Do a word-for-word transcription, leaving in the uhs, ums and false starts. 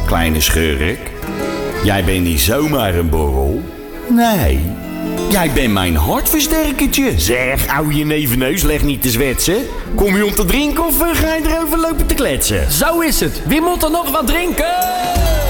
kleine schurk. Jij bent niet zomaar een borrel. Nee, jij bent mijn hartversterkertje. Zeg, ouwe je nevenneus, leg niet te zwetsen. Kom je om te drinken of uh, ga je erover lopen te kletsen? Zo is het. Wie moet er nog wat drinken?